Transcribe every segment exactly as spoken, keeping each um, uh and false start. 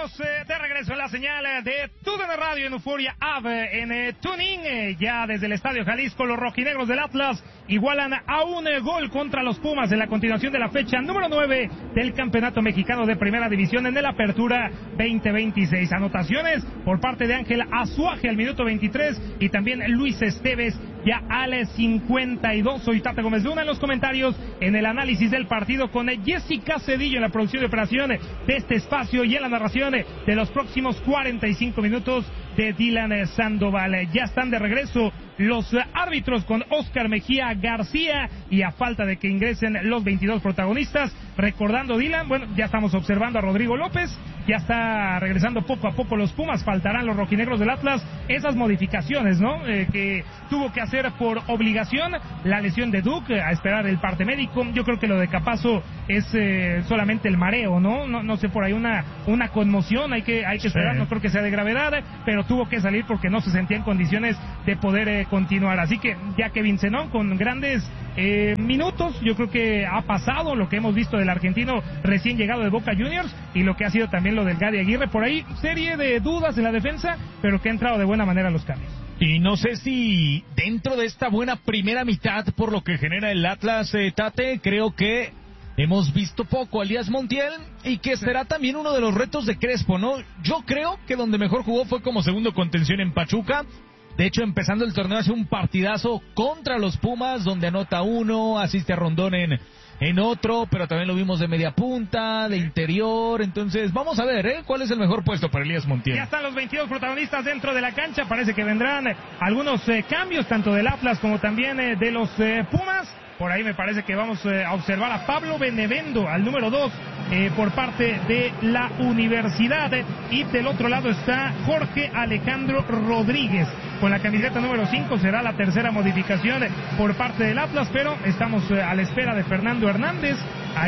Estamos eh, de regreso en la señal de T U D N Radio en Euforia App, en eh, Tuning, eh, ya desde el Estadio Jalisco. Los rojinegros del Atlas igualan a un eh, gol contra los Pumas en la continuación de la fecha número nueve del Campeonato Mexicano de Primera División en el Apertura veinte veintiséis. Anotaciones por parte de Ángel Azuaje al minuto veintitrés y también Luis Esteves ya al cincuenta y dos. Soy Tata Gómez Luna en los comentarios, en el análisis del partido con Jessica Cedillo en la producción de operaciones de este espacio y en la narración de los próximos cuarenta y cinco minutos de Dylan Sandoval. Ya están de regreso los árbitros con Oscar Mejía García y a falta de que ingresen los veintidós protagonistas, recordando Dylan, bueno, ya estamos observando a Rodrigo López, ya está regresando poco a poco los Pumas, faltarán los rojinegros del Atlas esas modificaciones, ¿no? Eh, que tuvo que hacer por obligación, la lesión de Duke, a esperar el parte médico. Yo creo que lo de Capazo es eh, solamente el mareo, ¿no? No, no sé, por ahí una, una conmoción, hay que, hay que esperar, sí. No creo que sea de gravedad, pero tuvo que salir porque no se sentía en condiciones de poder eh, continuar. Así que ya Kevin Zenón con grandes eh, minutos, yo creo que ha pasado lo que hemos visto del argentino recién llegado de Boca Juniors y lo que ha sido también lo del Gadi Aguirre. Por ahí serie de dudas en la defensa, pero que ha entrado de buena manera los cambios. Y no sé si dentro de esta buena primera mitad, por lo que genera el Atlas, eh, Tate, creo que hemos visto poco a Elías Montiel y que será también uno de los retos de Crespo, ¿no? Yo creo que donde mejor jugó fue como segundo contención en Pachuca. De hecho, empezando el torneo hace un partidazo contra los Pumas, donde anota uno, asiste a Rondón en, en otro, pero también lo vimos de media punta, de interior. Entonces, vamos a ver, ¿eh? ¿Cuál es el mejor puesto para Elías Montiel? Ya están los veintidós protagonistas dentro de la cancha. Parece que vendrán eh, algunos eh, cambios, tanto del Atlas como también eh, de los eh, Pumas. Por ahí me parece que vamos eh, a observar a Pablo Benevendo, al número dos, eh, por parte de la Universidad. Y del otro lado está Jorge Alejandro Rodríguez, con la camiseta número cinco. Será la tercera modificación eh, por parte del Atlas, pero estamos eh, a la espera de Fernando Hernández.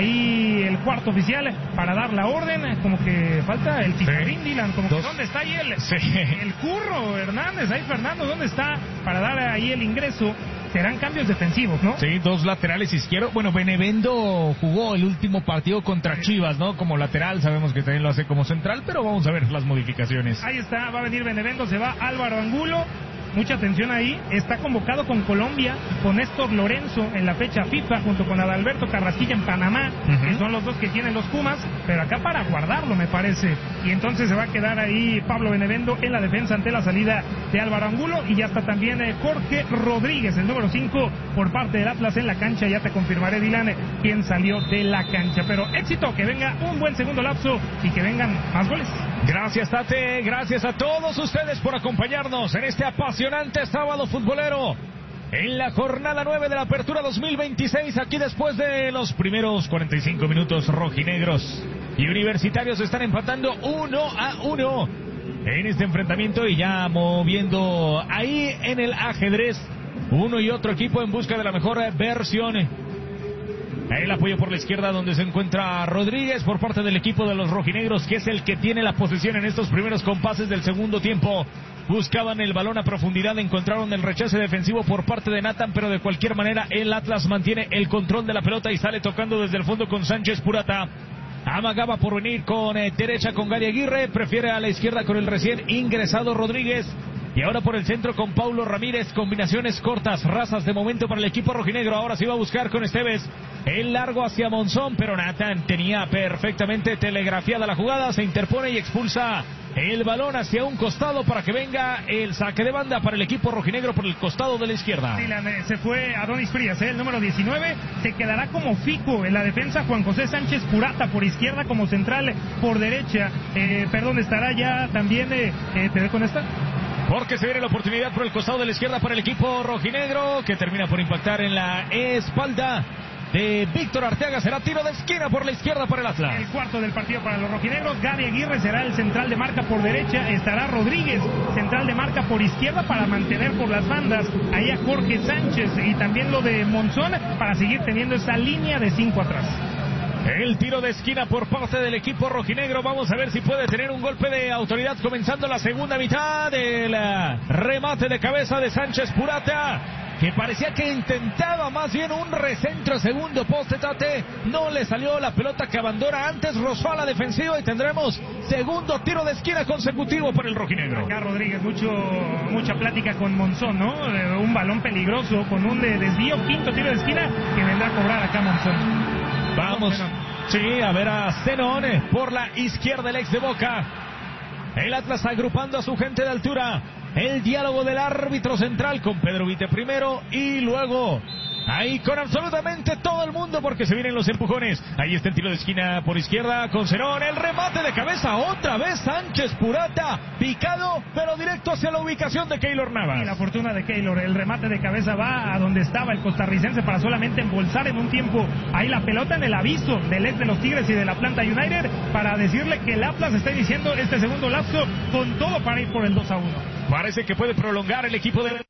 Ahí el cuarto oficial para dar la orden, eh, como que falta el Pizarrín, sí. Dylan, como Dos. que ¿dónde está ahí el, sí. el Curro Hernández? Ahí Fernando, ¿dónde está para dar ahí el ingreso? Serán cambios defensivos, ¿no? Sí, dos laterales izquierdos. Bueno, Benevendo jugó el último partido contra Chivas, ¿no? Como lateral, sabemos que también lo hace como central, pero vamos a ver las modificaciones. Ahí está, va a venir Benevendo, se va Álvaro Angulo. Mucha atención ahí, está convocado con Colombia, con Néstor Lorenzo en la fecha FIFA, junto con Adalberto Carrasquilla en Panamá, uh-huh. que son los dos que tienen los Pumas, pero acá para guardarlo me parece, y entonces se va a quedar ahí Pablo Benevendo en la defensa ante la salida de Álvaro Angulo, y ya está también eh, Jorge Rodríguez, el número cinco, por parte del Atlas en la cancha. Ya te confirmaré, Dylan, quién salió de la cancha, pero éxito, que venga un buen segundo lapso y que vengan más goles. Gracias, Tate, gracias a todos ustedes por acompañarnos en este apasionante sábado futbolero, en la jornada nueve de la Apertura dos mil veintiséis, aquí después de los primeros cuarenta y cinco minutos. Rojinegros y Universitarios están empatando uno a uno en este enfrentamiento y ya moviendo ahí en el ajedrez uno y otro equipo en busca de la mejor versión. El apoyo por la izquierda donde se encuentra Rodríguez por parte del equipo de los rojinegros, que es el que tiene la posesión en estos primeros compases del segundo tiempo. Buscaban el balón a profundidad, encontraron el rechace defensivo por parte de Nathan, pero de cualquier manera el Atlas mantiene el control de la pelota y sale tocando desde el fondo con Sánchez Purata. Amagaba por venir con eh, derecha con Gadi Aguirre, prefiere a la izquierda con el recién ingresado Rodríguez. Y ahora por el centro con Paulo Ramírez, combinaciones cortas, razas de momento para el equipo rojinegro. Ahora se va a buscar con Esteves el largo hacia Monzón, pero Nathan tenía perfectamente telegrafiada la jugada, se interpone y expulsa el balón hacia un costado para que venga el saque de banda para el equipo rojinegro por el costado de la izquierda. Dylan, eh, se fue Adonis Frías, eh, el número diecinueve, se quedará como fijo en la defensa Juan José Sánchez Purata por izquierda, como central por derecha, eh, perdón, estará ya también, eh, eh, ¿te dejo con esta? Porque se viene la oportunidad por el costado de la izquierda para el equipo rojinegro, que termina por impactar en la espalda de Víctor Arteaga. Será tiro de esquina por la izquierda para el Atlas. El cuarto del partido para los rojinegros. Gadi Aguirre será el central de marca por derecha. Estará Rodríguez, central de marca por izquierda, para mantener por las bandas ahí a Jorge Sánchez, y también lo de Monzón para seguir teniendo esa línea de cinco atrás. El tiro de esquina por parte del equipo rojinegro. Vamos a ver si puede tener un golpe de autoridad comenzando la segunda mitad. El remate de cabeza de Sánchez Purata. que parecía que intentaba más bien un recentro segundo poste, Tate, no le salió la pelota que abandona antes, rozó a la defensiva y tendremos segundo tiro de esquina consecutivo por el rojinegro. Acá Rodríguez, mucho, mucha plática con Monzón, ¿no? Eh, un balón peligroso con un de desvío, quinto tiro de esquina que vendrá a cobrar acá Monzón. Vamos, sí, a ver a Zenón por la izquierda, el ex de Boca. El Atlas agrupando a su gente de altura. El diálogo del árbitro central con Pedro Vite primero y luego ahí con absolutamente todo el mundo porque se vienen los empujones. Ahí está el tiro de esquina por izquierda con Zenón. El remate de cabeza otra vez Sánchez Purata. Picado pero directo hacia la ubicación de Keylor Navas. Y la fortuna de Keylor. El remate de cabeza va a donde estaba el costarricense para solamente embolsar en un tiempo ahí la pelota en el aviso del ex de los Tigres y del Atlanta United para decirle que el Atlas está iniciando este segundo lapso con todo para ir por el dos a uno. Parece que puede prolongar el equipo de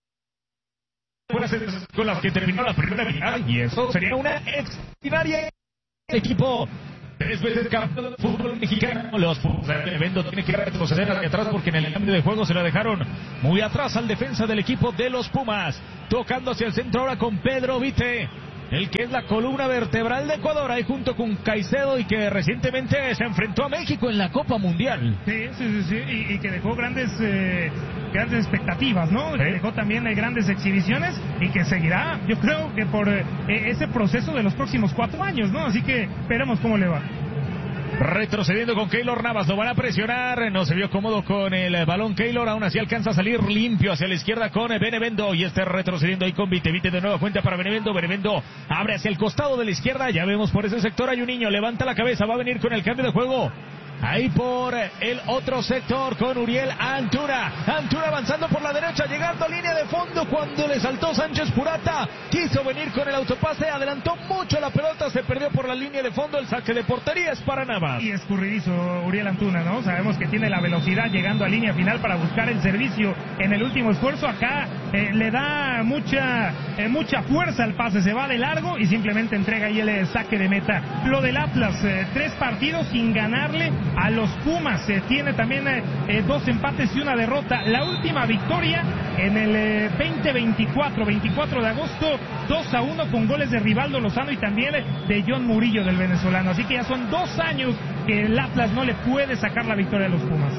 con las que terminó la primera mitad y eso sería una extraordinaria equipo tres veces campeón del fútbol mexicano. Los Pumas de Benevendo tienen que retroceder hacia atrás porque en el cambio de juego se la dejaron muy atrás al defensa del equipo de los Pumas, tocando hacia el centro ahora con Pedro Vite, el que es la columna vertebral de Ecuador, ahí junto con Caicedo y que recientemente se enfrentó a México en la Copa Mundial. Sí, sí, sí, sí. Y, y que dejó grandes eh, grandes expectativas, ¿no? ¿Sí? Que dejó también eh, grandes exhibiciones y que seguirá, yo creo que por eh, ese proceso de los próximos cuatro años, ¿no? Así que veremos cómo le va. Retrocediendo con Keylor Navas, lo van a presionar, no se vio cómodo con el balón Keylor, aún así alcanza a salir limpio hacia la izquierda con Benevendo y este retrocediendo ahí con Vite, Vite de nueva cuenta para Benevendo, Benevendo abre hacia el costado de la izquierda, ya vemos por ese sector hay un niño, levanta la cabeza, va a venir con el cambio de juego. Ahí por el otro sector con Uriel Antuna. Antuna avanzando por la derecha, llegando a línea de fondo cuando le saltó Sánchez Purata. Quiso venir con el autopase, adelantó mucho la pelota, se perdió por la línea de fondo. El saque de portería es para Navas. Y escurridizo Uriel Antuna, ¿no? Sabemos que tiene la velocidad llegando a línea final para buscar el servicio en el último esfuerzo. Acá eh, le da mucha, eh, mucha fuerza al pase, se va de largo y simplemente entrega ahí el saque de meta. Lo del Atlas, eh, tres partidos sin ganarle a los Pumas, eh, tiene también eh, eh, dos empates y una derrota. La última victoria en el eh, veinte veinticuatro, veinticuatro de agosto, dos a uno con goles de Rivaldo Lozano y también eh, de John Murillo del venezolano. Así que ya son dos años que el Atlas no le puede sacar la victoria a los Pumas.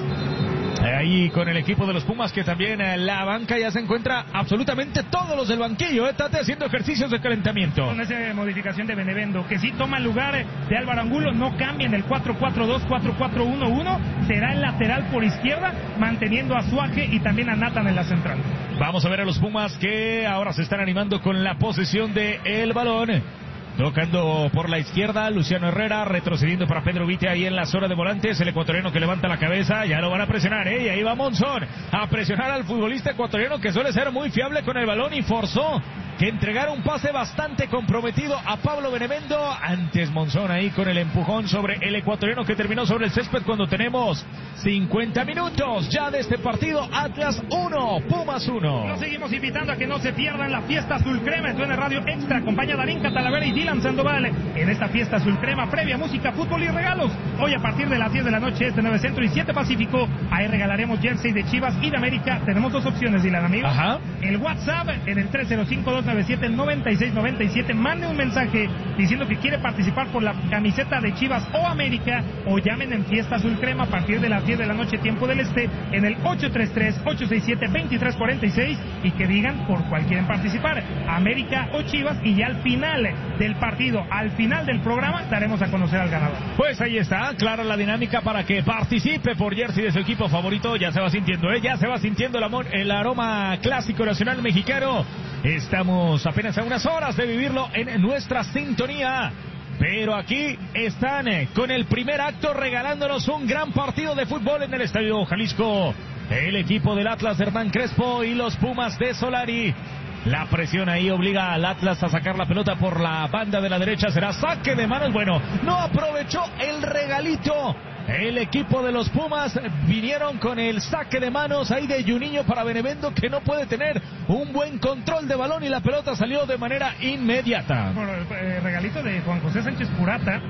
Ahí con el equipo de los Pumas que también en la banca ya se encuentra absolutamente todos los del banquillo, ¿eh? Tate haciendo ejercicios de calentamiento. Con esa modificación de Benevendo, que sí toma el lugar de Álvaro Angulo, no cambia en el cuatro cuatro dos, cuatro cuatro uno uno, será el lateral por izquierda, manteniendo a Suaje y también a Nathan en la central. Vamos a ver a los Pumas que ahora se están animando con la posesión de el balón. Tocando por la izquierda, Luciano Herrera, retrocediendo para Pedro Vite ahí en la zona de volantes, el ecuatoriano que levanta la cabeza, ya lo van a presionar, ¿eh? Y ahí va Monzón a presionar al futbolista ecuatoriano que suele ser muy fiable con el balón y forzó que entregara un pase bastante comprometido a Pablo Benevendo. Antes Monzón ahí con el empujón sobre el ecuatoriano que terminó sobre el césped cuando tenemos cincuenta minutos ya de este partido. Atlas uno, Pumas uno. Nos seguimos invitando a que no se pierdan la fiesta azul crema en tu Radio Extra. Acompaña a Darín Catalavera y Dylan Sandoval en esta fiesta azul crema, previa música, fútbol y regalos. Hoy a partir de las diez de la noche, este nueve Centro y siete Pacífico. Ahí regalaremos jersey de Chivas y de América. Tenemos dos opciones, Dylan, amigo. Ajá. El WhatsApp en el tres cero cinco, dos nueve siete, nueve seis nueve siete. Mande un mensaje diciendo que quiere participar por la camiseta de Chivas o América, o llamen en fiesta azul crema a partir de las diez de la noche, tiempo del este, en el ocho tres tres, ocho seis siete, dos tres cuatro seis, y que digan por cuál quieren participar, América o Chivas, y ya al final del partido, al final del programa, daremos a conocer al ganador. Pues ahí está, clara la dinámica para que participe por jersey de su equipo favorito. Ya se va sintiendo, ¿eh? Ya se va sintiendo el, amor, el aroma clásico nacional mexicano. Estamos apenas a unas horas de vivirlo en nuestra sintonía. Pero aquí están con el primer acto regalándonos un gran partido de fútbol en el Estadio Jalisco. El equipo del Atlas de Hernán Crespo y los Pumas de Solari. La presión ahí obliga al Atlas a sacar la pelota por la banda de la derecha. Será saque de manos. Bueno, no aprovechó el regalito. El equipo de los Pumas vinieron con el saque de manos ahí de Juninho para Benevendo, que no puede tener un buen control de balón y la pelota salió de manera inmediata. Bueno, el regalito de Juan José Sánchez Purata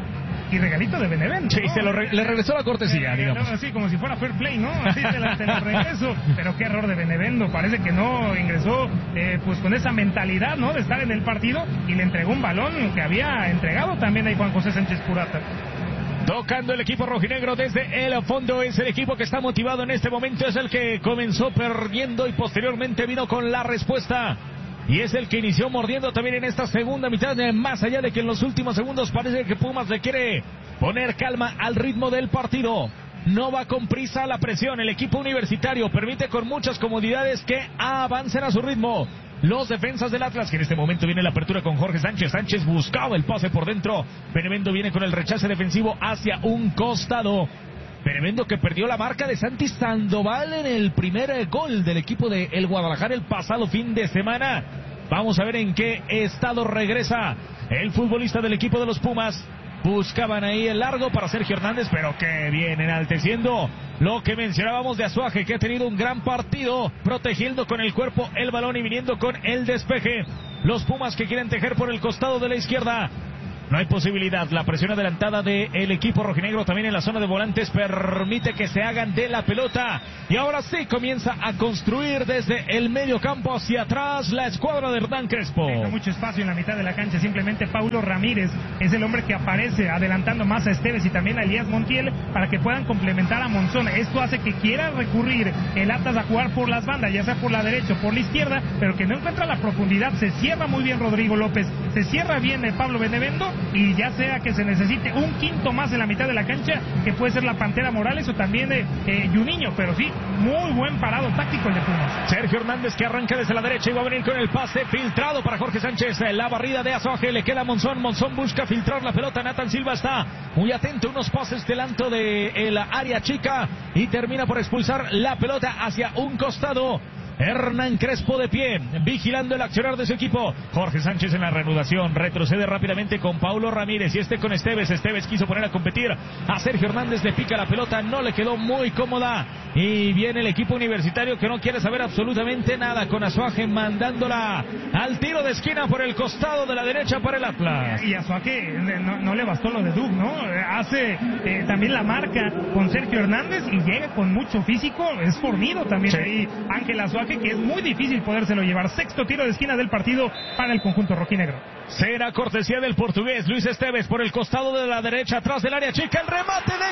y regalito de Benevento. Sí, ¿no? se lo re le regresó la cortesía, eh, digamos. No, así como si fuera fair play, ¿no? Así te la, te la regreso. Pero qué error de Benevento. Parece que no ingresó eh, pues con esa mentalidad, ¿no? De estar en el partido y le entregó un balón que había entregado también ahí Juan José Sánchez Purata. Tocando el equipo rojinegro desde el fondo, es el equipo que está motivado en este momento, es el que comenzó perdiendo y posteriormente vino con la respuesta. Y es el que inició mordiendo también en esta segunda mitad, más allá de que en los últimos segundos parece que Pumas le quiere poner calma al ritmo del partido. No va con prisa la presión, el equipo universitario permite con muchas comodidades que avancen a su ritmo los defensas del Atlas, que en este momento viene la apertura con Jorge Sánchez. Sánchez buscaba el pase por dentro, Benevento viene con el rechace defensivo hacia un costado. Benevento que perdió la marca de Santi Sandoval en el primer gol del equipo de el Guadalajara el pasado fin de semana. Vamos a ver en qué estado regresa el futbolista del equipo de los Pumas. Buscaban ahí el largo para Sergio Hernández, pero que viene enalteciendo lo que mencionábamos de Azuaje, que ha tenido un gran partido, protegiendo con el cuerpo el balón y viniendo con el despeje. Los Pumas que quieren tejer por el costado de la izquierda. No hay posibilidad, la presión adelantada del equipo rojinegro también en la zona de volantes permite que se hagan de la pelota. Y ahora sí comienza a construir desde el medio campo hacia atrás la escuadra de Hernán Crespo. Deja mucho espacio en la mitad de la cancha, simplemente Paulo Ramírez es el hombre que aparece adelantando más a Esteves y también a Elías Montiel para que puedan complementar a Monzón. Esto hace que quiera recurrir el Atlas a jugar por las bandas, ya sea por la derecha o por la izquierda, pero que no encuentra la profundidad. Se cierra muy bien Rodrigo López, se cierra bien el Pablo Benevento, y ya sea que se necesite un quinto más en la mitad de la cancha, que puede ser la Pantera Morales o también eh, eh, Juninho, pero sí, muy buen parado táctico el de Pumas. Sergio Hernández que arranca desde la derecha y va a venir con el pase filtrado para Jorge Sánchez, la barrida de Azuaje, le queda a Monzón, Monzón busca filtrar la pelota, Nathan Silva está muy atento, unos pases delante de el área chica y termina por expulsar la pelota hacia un costado. Hernán Crespo de pie, vigilando el accionar de su equipo. Jorge Sánchez en la reanudación, retrocede rápidamente con Paulo Ramírez y este con Esteves. Esteves quiso poner a competir a Sergio Hernández, le pica la pelota, no le quedó muy cómoda. Y viene el equipo universitario que no quiere saber absolutamente nada, con Azuaje mandándola al tiro de esquina por el costado de la derecha para el Atlas. Y Azuaje no, no le bastó lo de Doug, ¿no? Hace eh, también la marca con Sergio Hernández y llega con mucho físico, es fornido también sí. Ahí Ángel Azuaje, que es muy difícil podérselo llevar. Sexto tiro de esquina del partido para el conjunto rojinegro. Será cortesía del portugués Luis Esteves por el costado de la derecha, atrás del área chica, el remate de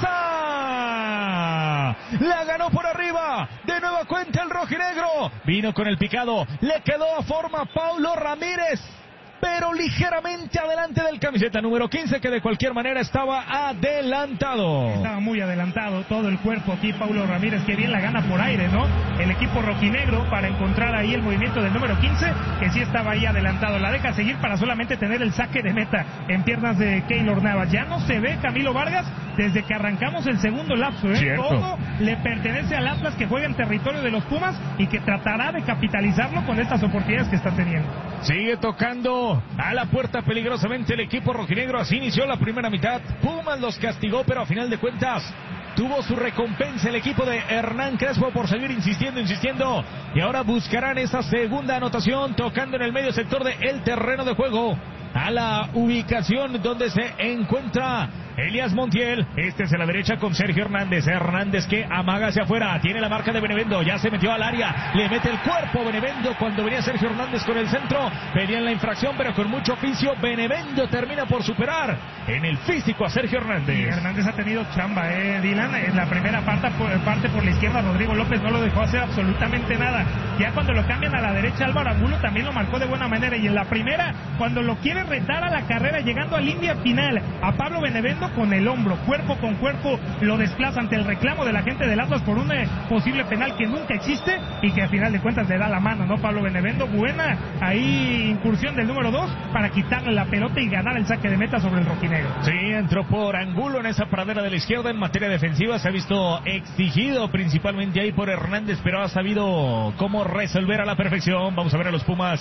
cabeza. La ganó por arriba, de nueva cuenta el rojinegro. Vino con el picado, le quedó a forma Paulo Ramírez, pero ligeramente adelante del camiseta número quince, que de cualquier manera estaba adelantado. Estaba muy adelantado todo el cuerpo aquí Paulo Ramírez, que bien la gana por aire, ¿no? El equipo rojinegro para encontrar ahí el movimiento del número quince, que sí estaba ahí adelantado. La deja seguir para solamente tener el saque de meta en piernas de Keylor Navas. Ya no se ve Camilo Vargas desde que arrancamos el segundo lapso, ¿eh? Cierto. Todo le pertenece al Atlas, que juega en territorio de los Pumas y que tratará de capitalizarlo con estas oportunidades que está teniendo. Sigue tocando a la puerta peligrosamente el equipo rojinegro. Así inició la primera mitad. Pumas los castigó, pero a final de cuentas tuvo su recompensa el equipo de Hernán Crespo por seguir insistiendo, insistiendo. Y ahora buscarán esa segunda anotación, tocando en el medio sector del terreno de juego, a la ubicación donde se encuentra Elías Montiel. Este es a la derecha con Sergio Hernández. Hernández que amaga hacia afuera, tiene la marca de Benevento, ya se metió al área, le mete el cuerpo Benevento cuando venía Sergio Hernández con el centro. Pedían la infracción, pero con mucho oficio Benevento termina por superar en el físico a Sergio Hernández. Y Hernández ha tenido chamba, eh, Dylan. En la primera parte por, parte por la izquierda Rodrigo López no lo dejó hacer absolutamente nada. Ya cuando lo cambian a la derecha Álvaro Angulo también lo marcó de buena manera. Y en la primera, cuando lo quiere retar a la carrera llegando a línea final a Pablo Benevento, con el hombro, cuerpo con cuerpo, lo desplaza ante el reclamo de la gente del Atlas por un eh, posible penal que nunca existe y que a final de cuentas le da la mano, ¿no? Pablo Benevento, buena ahí incursión del número dos para quitarle la pelota y ganar el saque de meta sobre el rojinegro. Sí, entró por Angulo en esa pradera de la izquierda. En materia defensiva se ha visto exigido principalmente ahí por Hernández, pero ha sabido cómo resolver a la perfección. Vamos a ver a los Pumas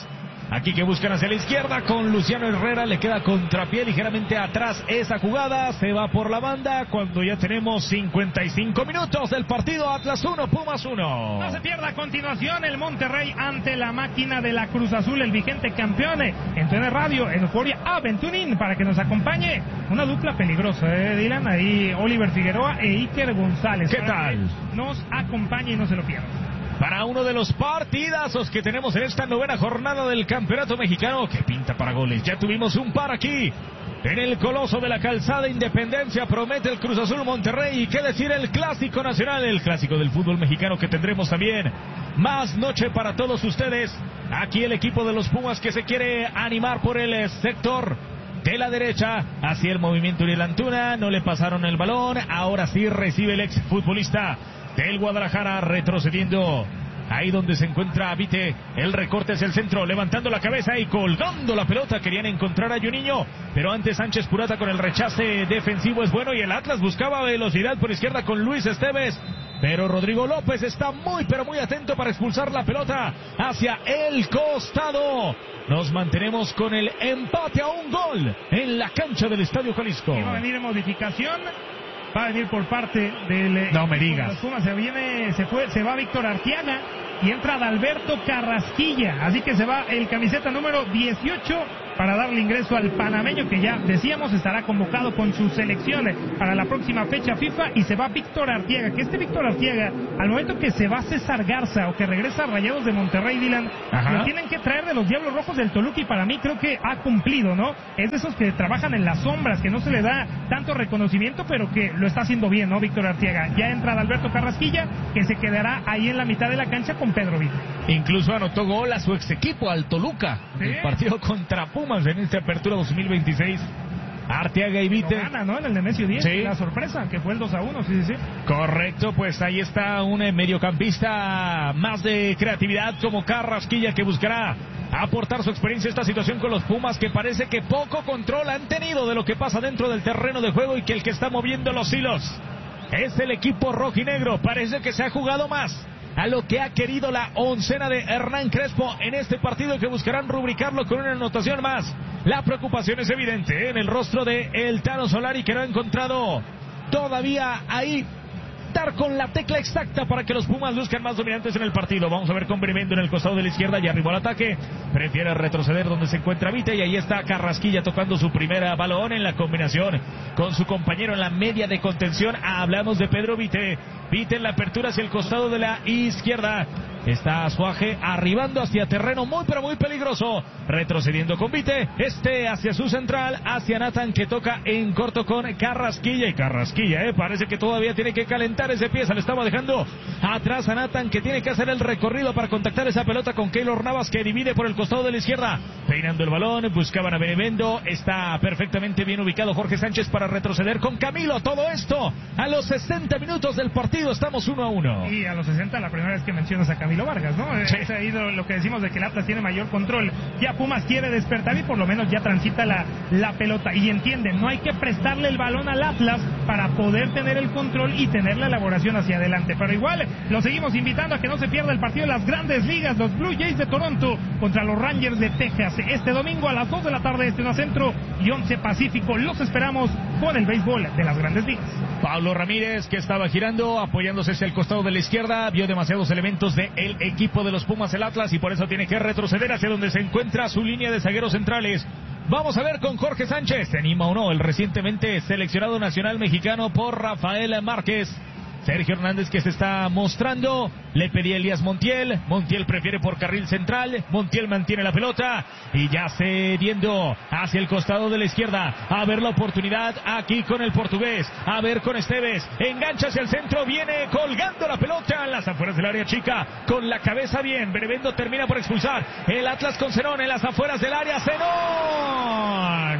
Aquí que buscan hacia la izquierda con Luciano Herrera, le queda contrapié ligeramente atrás esa jugada, se va por la banda cuando ya tenemos cincuenta y cinco minutos del partido. Atlas uno, Pumas uno. No se pierda a continuación el Monterrey ante la máquina de la Cruz Azul, el vigente campeón. En T N Radio, en Euforia App, en TuneIn, para que nos acompañe una dupla peligrosa, ¿eh, Dylan? Ahí Oliver Figueroa e Iker González. ¿Qué tal? Nos acompañe y no se lo pierda. Para uno de los partidazos que tenemos en esta novena jornada del Campeonato Mexicano, que pinta para goles. Ya tuvimos un par aquí en el Coloso de la Calzada Independencia. Promete el Cruz Azul Monterrey, y qué decir el Clásico Nacional, el clásico del fútbol mexicano que tendremos también. Más noche para todos ustedes. Aquí el equipo de los Pumas que se quiere animar por el sector de la derecha hacia el movimiento Uriel Antuna. No le pasaron el balón. Ahora sí recibe el ex futbolista del Guadalajara, retrocediendo ahí donde se encuentra Vite. El recorte es el centro, levantando la cabeza y colgando la pelota. Querían encontrar a Juninho, pero antes Sánchez Purata con el rechace defensivo es bueno, y el Atlas buscaba velocidad por izquierda con Luis Esteves, pero Rodrigo López está muy pero muy atento para expulsar la pelota hacia el costado. Nos mantenemos con el empate a un gol en la cancha del Estadio Jalisco. Y va a venir en modificación. Va a venir por parte del... No me digas. Pumas, se viene, se fue, se va Víctor Arteaga y entra Adalberto Carrasquilla. Así que se va el camiseta número dieciocho para darle ingreso al panameño, que ya decíamos estará convocado con su selección para la próxima fecha FIFA, y se va Víctor Arteaga. Que este Víctor Arteaga, al momento que se va César Garza o que regresa a Rayados de Monterrey, Dylan, Ajá. lo tienen que traer de los Diablos Rojos del Toluca, y para mí creo que ha cumplido, ¿no? Es de esos que trabajan en las sombras, que no se le da tanto reconocimiento, pero que lo está haciendo bien, ¿no? Víctor Arteaga. Ya entra Alberto Carrasquilla, que se quedará ahí en la mitad de la cancha con Pedro Vite. Incluso anotó gol a su ex equipo, al Toluca, ¿sí? El partido contra Pumas en esta apertura dos mil veintiséis. Arteaga y Vite. Lo gana, ¿no? En el Nemesio diez. Sí. La sorpresa, que fue el dos a uno, sí, sí, sí. Correcto, pues ahí está un mediocampista más de creatividad como Carrasquilla, que buscará aportar su experiencia a esta situación con los Pumas, que parece que poco control han tenido de lo que pasa dentro del terreno de juego, y que el que está moviendo los hilos es el equipo rojinegro. Parece que se ha jugado más a lo que ha querido la oncena de Hernán Crespo en este partido, que buscarán rubricarlo con una anotación más. La preocupación es evidente en el rostro de el Tano Solari, que no ha encontrado todavía ahí dar con la tecla exacta para que los Pumas luzcan más dominantes en el partido. Vamos a ver con Bremendo en el costado de la izquierda, y arriba al ataque, prefiere retroceder donde se encuentra Vite, y ahí está Carrasquilla tocando su primera balón en la combinación con su compañero en la media de contención. Hablamos de Pedro Vite. Vite en la apertura hacia el costado de la izquierda. Está Suaje arribando hacia terreno muy pero muy peligroso, retrocediendo con Vite, este hacia su central, hacia Nathan, que toca en corto con Carrasquilla, y Carrasquilla, eh, parece que todavía tiene que calentar ese pie, se le estaba dejando atrás a Nathan, que tiene que hacer el recorrido para contactar esa pelota con Keylor Navas, que divide por el costado de la izquierda, peinando el balón, buscaban a Benevendo, está perfectamente bien ubicado Jorge Sánchez para retroceder con Camilo. Todo esto a los sesenta minutos del partido, estamos uno a uno. Y a los sesenta, la primera vez que mencionas a Camilo Vargas, ¿no? Sí. Es ahí lo, lo que decimos de que el Atlas tiene mayor control. Ya Pumas quiere despertar y por lo menos ya transita la, la pelota. Y entienden, no hay que prestarle el balón al Atlas para poder tener el control y tener la elaboración hacia adelante. Pero igual, lo seguimos invitando a que no se pierda el partido de las Grandes Ligas, los Blue Jays de Toronto contra los Rangers de Texas. Este domingo a las dos de la tarde, este en Centro y once Pacífico. Los esperamos con el béisbol de las Grandes Ligas. Pablo Ramírez, que estaba girando, apoyándose hacia el costado de la izquierda, vio demasiados elementos del equipo de los Pumas, el Atlas, y por eso tiene que retroceder hacia donde se encuentra su línea de zagueros centrales. Vamos a ver con Jorge Sánchez, ¿se anima o no el recientemente seleccionado nacional mexicano por Rafael Márquez? Sergio Hernández, que se está mostrando, le pedía Elías Montiel, Montiel prefiere por carril central, Montiel mantiene la pelota y ya cediendo hacia el costado de la izquierda, a ver la oportunidad aquí con el portugués, a ver con Esteves, engancha hacia el centro, viene colgando la pelota en las afueras del área chica, con la cabeza bien, Benevendo termina por expulsar, el Atlas con Zenón en las afueras del área, Zenón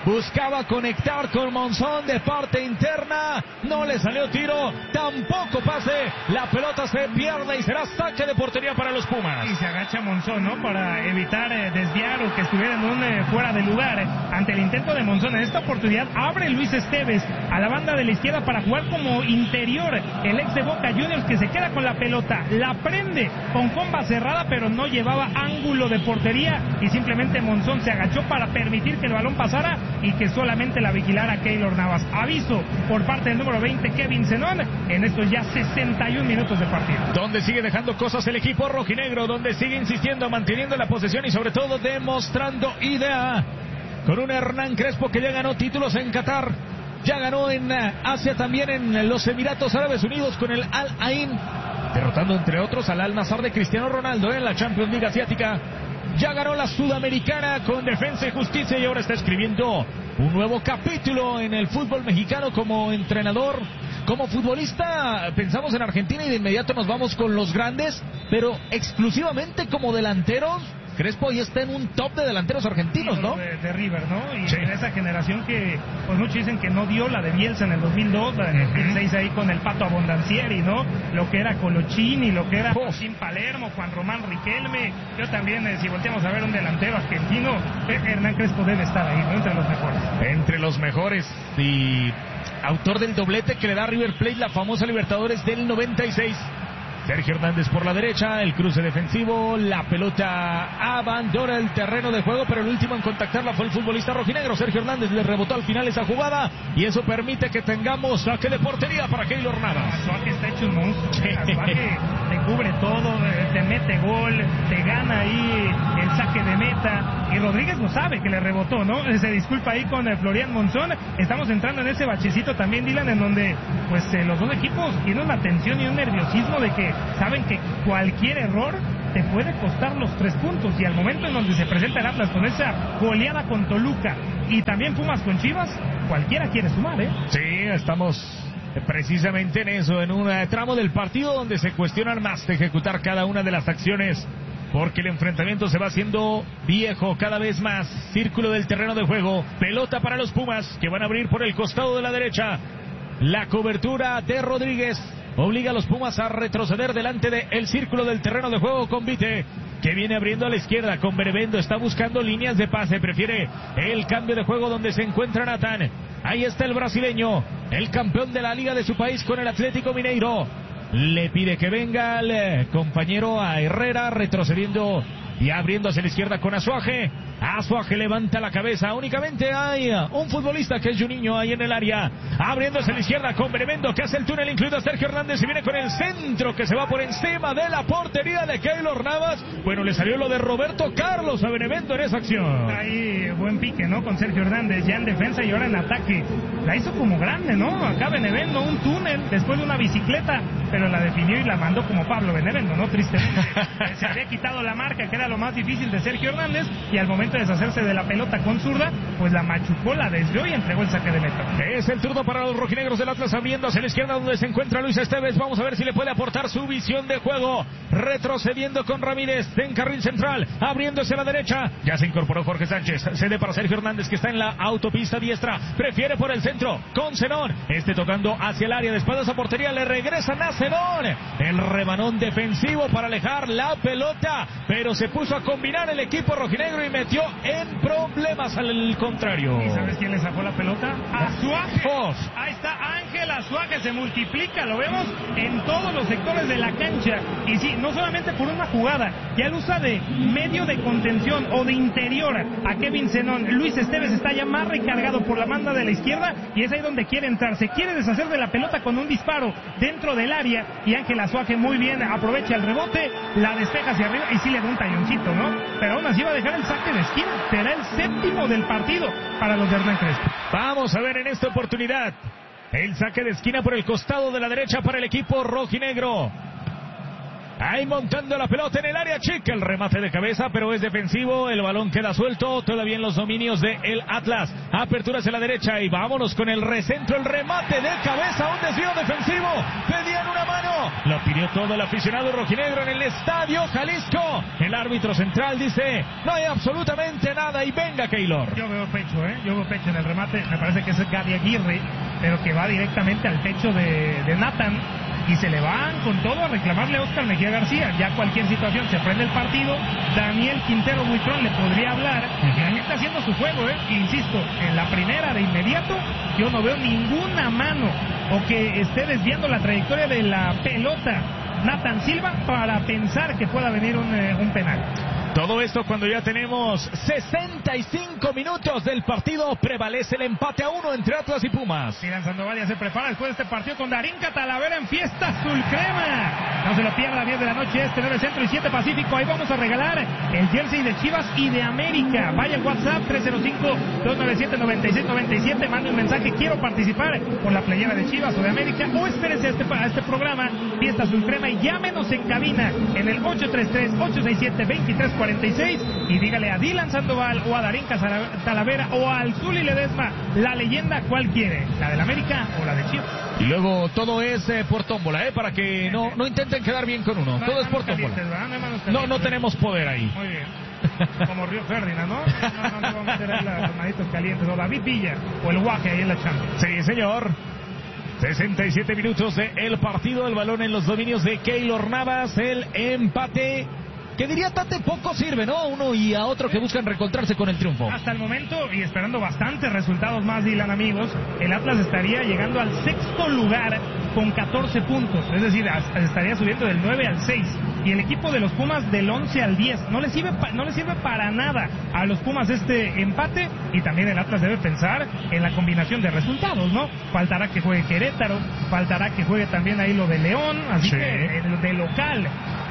buscaba conectar con Monzón de parte interna, no le salió tiro, tampoco pase, la pelota se pierde y será saque de portería para los Pumas. Y se agacha Monzón, ¿no? Para evitar eh, desviar o que estuviera en un eh, fuera de lugar eh, ante el intento de Monzón. En esta oportunidad abre Luis Esteves a la banda de la izquierda para jugar como interior, el ex de Boca Juniors, que se queda con la pelota, la prende con comba cerrada, pero no llevaba ángulo de portería y simplemente Monzón se agachó para permitir que el balón pasara y que solamente la vigilara Keylor Navas. Aviso por parte del número veinte, Kevin Zenón, en estos ya sesenta y un minutos de partido. Donde sigue dejando cosas el equipo rojinegro, donde sigue insistiendo, manteniendo la posesión y sobre todo demostrando idea, con un Hernán Crespo que ya ganó títulos en Qatar, ya ganó en Asia, también en los Emiratos Árabes Unidos con el Al Ain, derrotando entre otros al Al Nassr de Cristiano Ronaldo en la Champions League Asiática. Ya ganó la Sudamericana con Defensa y Justicia y ahora está escribiendo un nuevo capítulo en el fútbol mexicano como entrenador, como futbolista. Pensamos en Argentina y de inmediato nos vamos con los grandes, pero exclusivamente como delanteros, Crespo ya está en un top de delanteros argentinos, ¿no? De, de River, ¿no? Y sí. En esa generación que, pues muchos dicen que no dio, la de Bielsa en el dos mil dos, en el dos mil seis ahí con el Pato Abondancieri, ¿no? Lo que era Colochini, lo que era Joaquín Palermo, Juan Román Riquelme. Yo también, eh, si volteamos a ver un delantero argentino, eh, Hernán Crespo debe estar ahí, ¿no? Entre los mejores. Entre los mejores y autor del doblete que le da a River Plate la famosa Libertadores del noventa y seis. Sergio Hernández por la derecha, el cruce defensivo, la pelota abandona el terreno de juego, pero el último en contactarla fue el futbolista rojinegro. Sergio Hernández le rebotó al final esa jugada y eso permite que tengamos saque de portería para Keylor Navas. Azuaje está hecho un monstruo. Azuaje te cubre todo, te mete gol, te gana ahí el saque de meta y Rodríguez lo sabe que le rebotó, ¿no? Se disculpa ahí con eh, Florian Monzón. Estamos entrando en ese bachecito también, Dylan, en donde pues eh, los dos equipos tienen una tensión y un nerviosismo de que saben que cualquier error te puede costar los tres puntos y al momento en donde se presenta el Atlas con esa goleada con Toluca y también Pumas con Chivas, cualquiera quiere sumar, ¿eh? Sí, estamos precisamente en eso, en un tramo del partido donde se cuestionan más de ejecutar cada una de las acciones, porque el enfrentamiento se va haciendo viejo cada vez más. Círculo del terreno de juego, pelota para los Pumas que van a abrir por el costado de la derecha. La cobertura de Rodríguez obliga a los Pumas a retroceder delante del círculo del terreno de juego con Vite, que viene abriendo a la izquierda con Benevendo, está buscando líneas de pase, prefiere el cambio de juego donde se encuentra Natán. Ahí está el brasileño, el campeón de la liga de su país con el Atlético Mineiro. Le pide que venga el compañero a Herrera, retrocediendo y abriendo hacia la izquierda con Azuaje. Azuaje levanta la cabeza, únicamente hay un futbolista que es Juninho ahí en el área, abriendo hacia la izquierda con Benevendo, que hace el túnel, incluido a Sergio Hernández y viene con el centro que se va por encima de la portería de Keylor Navas. Bueno, le salió lo de Roberto Carlos a Benevendo en esa acción. Ahí buen pique, ¿no? Con Sergio Hernández ya en defensa y ahora en ataque. La hizo como grande, ¿no? Acá Benevendo, un túnel después de una bicicleta, pero la definió y la mandó como Pablo Benevendo, ¿no? Tristemente. Se había quitado la marca, que era lo más difícil de Sergio Hernández, y al momento de deshacerse de la pelota con zurda, pues la machucó, la desvió y entregó el saque de meta. Es el turno para los rojinegros del Atlas, abriendo hacia la izquierda donde se encuentra Luis Esteves. Vamos a ver si le puede aportar su visión de juego, retrocediendo con Ramírez en carril central, abriéndose a la derecha. Ya se incorporó Jorge Sánchez, cede para Sergio Hernández, que está en la autopista diestra, prefiere por el centro con Zenón, este tocando hacia el área, de espaldas a portería, le regresan a Zenón, el rebanón defensivo para alejar la pelota, pero se puso a combinar el equipo rojinegro y metió en problemas al contrario. ¿Y sabes quién le sacó la pelota? Azuaje. Oh. Ahí está Ángel Azuaje, se multiplica, lo vemos en todos los sectores de la cancha. Y sí, no solamente por una jugada, ya lo usa de medio de contención o de interior a Kevin Zenón. Luis Esteves está ya más recargado por la banda de la izquierda y es ahí donde quiere entrar. Se quiere deshacer de la pelota con un disparo dentro del área y Ángel Azuaje muy bien aprovecha el rebote, la despeja hacia arriba y sí le da un talloncito, ¿no? Pero aún así va a dejar el saque de esquina. Será el séptimo del partido para los de Hernán Crespo. Vamos a ver en esta oportunidad el saque de esquina por el costado de la derecha para el equipo rojinegro. Ahí montando la pelota en el área chica, el remate de cabeza, pero es defensivo, el balón queda suelto, todavía en los dominios de el Atlas. Apertura hacia la derecha y vámonos con el recentro, el remate de cabeza, un desvío defensivo, pedían una mano, Lo pidió todo el aficionado rojinegro en el Estadio Jalisco. El árbitro central dice, no hay absolutamente nada y venga Keylor. Yo veo pecho, ¿eh? Yo veo pecho en el remate. Me parece que es Gaby Aguirre, pero que va directamente al pecho de, de Nathan. Y se le van con todo a reclamarle a Oscar Mejía García. Ya cualquier situación se prende el partido. Daniel Quintero Buitrón le podría hablar. Uh-huh. Está haciendo su juego, ¿eh? Insisto, en la primera de inmediato yo no veo ninguna mano o que esté desviando la trayectoria de la pelota Nathan Silva para pensar que pueda venir un, eh, un penal. Todo esto cuando ya tenemos sesenta y cinco minutos del partido. Prevalece el empate a uno entre Atlas y Pumas. Dylan Sandoval ya se prepara después de este partido con Darinka Talavera en Fiesta Azul Crema. No se lo pierda, diez de la noche este, nueve Centro y siete Pacífico. Ahí vamos a regalar el jersey de Chivas y de América. Vaya al WhatsApp tres cero cinco, dos nueve siete, nueve seis nueve siete. Mande un mensaje, quiero participar con la playera de Chivas o de América. O espérese a este, a este programa Fiesta Azul Crema y llámenos en cabina en el ocho tres tres, ocho seis siete, dos tres cuatro seis y dígale a Dylan Sandoval o a Darinka Talavera o al Zuli Ledesma la leyenda cuál quiere, la del América o la de Chivas. Y luego todo es eh, por tómbola, ¿eh? Para que no, no intenten quedar bien con uno. No, todo es por tómbola. No, no, no tenemos poder ahí. Muy bien. Como Río Ferdinand, ¿no? No, no, no vamos a meter ahí las manitos calientes. O David Villa o el Guaje ahí en la Champions. Sí, señor. sesenta y siete minutos del partido, el balón en los dominios de Keylor Navas, el empate. Que diría Tate, poco sirve, ¿no? A uno y a otro que buscan reencontrarse con el triunfo. Hasta el momento, y esperando bastantes resultados más, Dylan, amigos, el Atlas estaría llegando al sexto lugar con catorce puntos. Es decir, estaría subiendo del nueve al seis. Y el equipo de los Pumas del once al diez. No le sirve, no le sirve para nada a los Pumas este empate. Y también el Atlas debe pensar en la combinación de resultados, ¿no? Faltará que juegue Querétaro, faltará que juegue también ahí lo de León. Así sí. que el de local,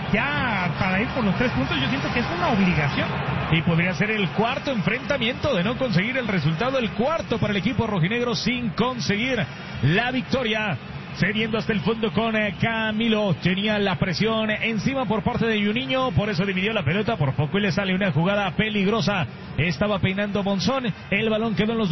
ya para ir por los tres puntos, yo siento que es una obligación. Y podría ser el cuarto enfrentamiento de no conseguir el resultado, el cuarto para el equipo rojinegro sin conseguir la victoria. Cediendo hasta el fondo con eh, Camilo. Tenía la presión encima por parte de Juninho, por eso dividió la pelota por poco y le sale una jugada peligrosa. Estaba peinando Monzón, el balón quedó en los